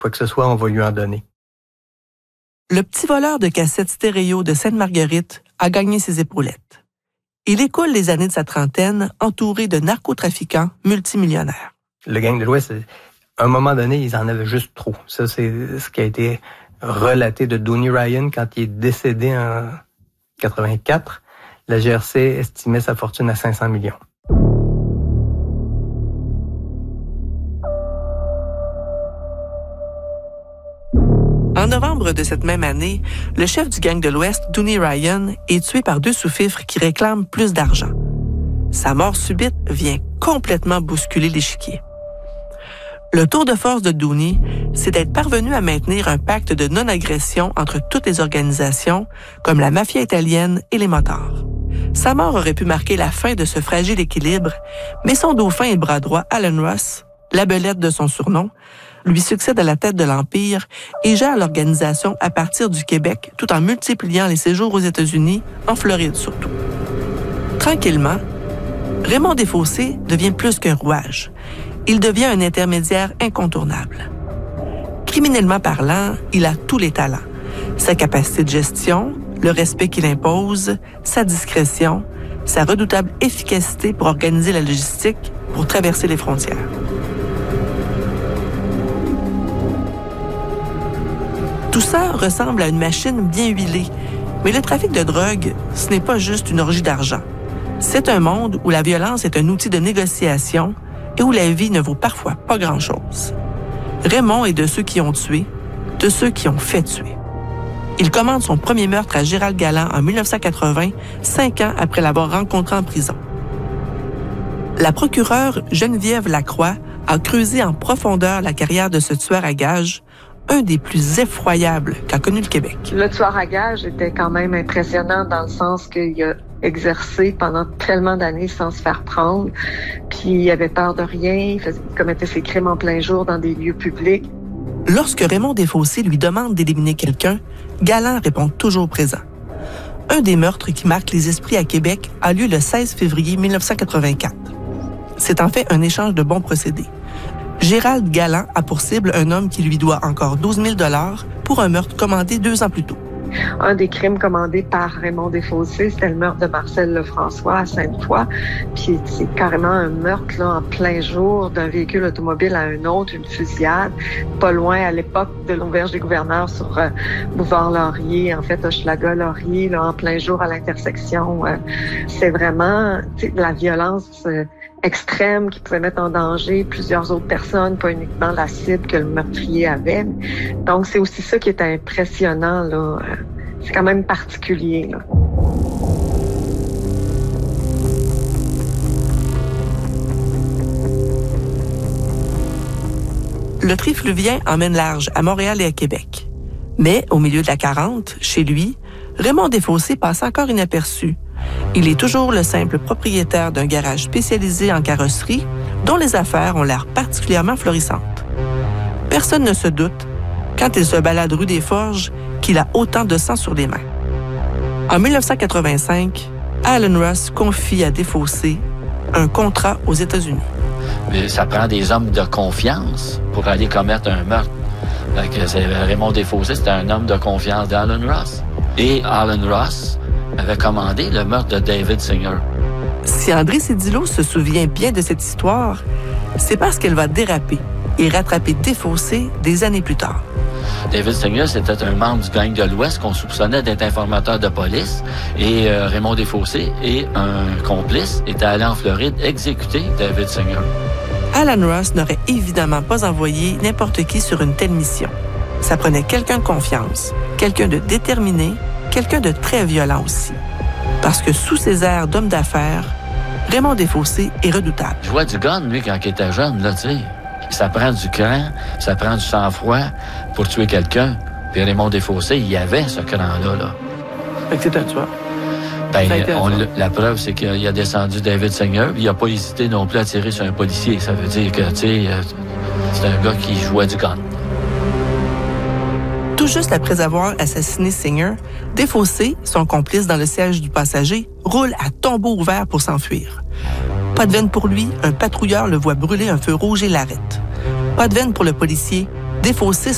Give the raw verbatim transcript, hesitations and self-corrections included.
Quoi que ce soit, on va lui en donner. Le petit voleur de cassettes stéréo de Sainte-Marguerite a gagné ses épaulettes. Il écoule les années de sa trentaine entouré de narcotrafiquants multimillionnaires. Le gang de l'Ouest, à un moment donné, ils en avaient juste trop. Ça, c'est ce qui a été relaté de Dooney Ryan quand il est décédé en quatre-vingt-quatre. La G R C estimait sa fortune à cinq cents millions. En novembre de cette même année, le chef du gang de l'Ouest, Dooney Ryan, est tué par deux sous-fifres qui réclament plus d'argent. Sa mort subite vient complètement bousculer l'échiquier. Le tour de force de Dooney, c'est d'être parvenu à maintenir un pacte de non-agression entre toutes les organisations, comme la mafia italienne et les motards. Sa mort aurait pu marquer la fin de ce fragile équilibre, mais son dauphin et bras droit, Alan Ross, la belette de son surnom, lui succède à la tête de l'Empire et gère l'organisation à partir du Québec, tout en multipliant les séjours aux États-Unis, en Floride surtout. Tranquillement, Raymond Desfossés devient plus qu'un rouage. Il devient un intermédiaire incontournable. Criminellement parlant, il a tous les talents. Sa capacité de gestion, le respect qu'il impose, sa discrétion, sa redoutable efficacité pour organiser la logistique, pour traverser les frontières. Tout ça ressemble à une machine bien huilée, mais le trafic de drogue, ce n'est pas juste une orgie d'argent. C'est un monde où la violence est un outil de négociation et où la vie ne vaut parfois pas grand-chose. Raymond est de ceux qui ont tué, de ceux qui ont fait tuer. Il commande son premier meurtre à Gérald Galland en dix-neuf cent quatre-vingts, cinq ans après l'avoir rencontré en prison. La procureure Geneviève Lacroix a creusé en profondeur la carrière de ce tueur à gages, un des plus effroyables qu'a connu le Québec. Le tueur à gages était quand même impressionnant dans le sens qu'il a exercé pendant tellement d'années sans se faire prendre, puis il avait peur de rien, il, faisait, il commettait ses crimes en plein jour dans des lieux publics. Lorsque Raymond Desfossés lui demande d'éliminer quelqu'un, Galland répond toujours présent. Un des meurtres qui marque les esprits à Québec a lieu le seize février dix-neuf cent quatre-vingt-quatre. C'est en fait un échange de bons procédés. Gérald Galland a pour cible un homme qui lui doit encore douze mille dollars pour un meurtre commandé deux ans plus tôt. Un des crimes commandés par Raymond Desfossés, c'était le meurtre de Marcel Lefrançois à Sainte-Foy. Puis c'est carrément un meurtre là, en plein jour d'un véhicule automobile à un autre, une fusillade, pas loin à l'époque de l'auberge des gouverneurs sur euh, Boulevard Laurier, en fait Hochelaga Laurier, là, en plein jour à l'intersection. Euh, c'est vraiment de la violence euh, extrême qui pouvait mettre en danger plusieurs autres personnes, pas uniquement la cible que le meurtrier avait. Donc, c'est aussi ça qui est impressionnant, là. C'est quand même particulier, là. Le trifluvien emmène large à Montréal et à Québec. Mais, au milieu de la quarante, chez lui, Raymond Desfossés passe encore inaperçu. Il est toujours le simple propriétaire d'un garage spécialisé en carrosserie dont les affaires ont l'air particulièrement florissantes. Personne ne se doute, quand il se balade rue des Forges, qu'il a autant de sang sur les mains. En dix-neuf cent quatre-vingt-cinq, Alan Ross confie à Desfossés un contrat aux États-Unis. Ça prend des hommes de confiance pour aller commettre un meurtre. Raymond Desfossés, c'était un homme de confiance d'Alan Ross. Et Alan Ross avait commandé le meurtre de David Singer. Si André Cédillo se souvient bien de cette histoire, c'est parce qu'elle va déraper et rattraper Desfossés des années plus tard. David Singer, c'était un membre du gang de l'Ouest qu'on soupçonnait d'être informateur de police. Et euh, Raymond Desfossés et un complice étaient allés en Floride exécuter David Singer. Alan Ross n'aurait évidemment pas envoyé n'importe qui sur une telle mission. Ça prenait quelqu'un de confiance, quelqu'un de déterminé, quelqu'un de très violent aussi. Parce que sous ses airs d'homme d'affaires, Raymond Desfossés est redoutable. Je vois du gun, lui, quand il était jeune, là, tu sais. Ça prend du cran, ça prend du sang-froid pour tuer quelqu'un. Puis Raymond Desfossés, il y avait ce cran-là, là. Fait que c'est un tueur. Ben, on, la preuve, c'est qu'il a descendu David Singer, puis il n'a pas hésité non plus à tirer sur un policier. Ça veut dire que, tu sais, c'est un gars qui jouait du gun. Tout juste après avoir assassiné Singer, Desfossés, son complice dans le siège du passager, roule à tombeau ouvert pour s'enfuir. Pas de veine pour lui, un patrouilleur le voit brûler un feu rouge et l'arrête. Pas de veine pour le policier, Desfossés